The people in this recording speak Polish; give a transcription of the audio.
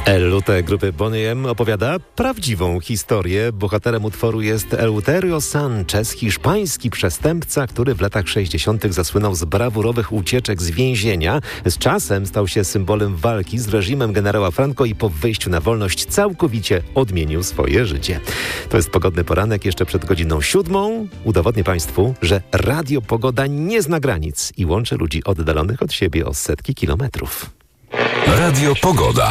Elute grupy Boney M opowiada prawdziwą historię. Bohaterem utworu jest Eleuterio Sanchez, hiszpański przestępca, który w latach 60. zasłynął z brawurowych ucieczek z więzienia. Z czasem stał się symbolem walki z reżimem generała Franco i po wyjściu na wolność całkowicie odmienił swoje życie. To jest pogodny poranek jeszcze przed godziną 7. Udowodnię Państwu, że Radio Pogoda nie zna granic i łączy ludzi oddalonych od siebie o setki kilometrów. Radio Pogoda.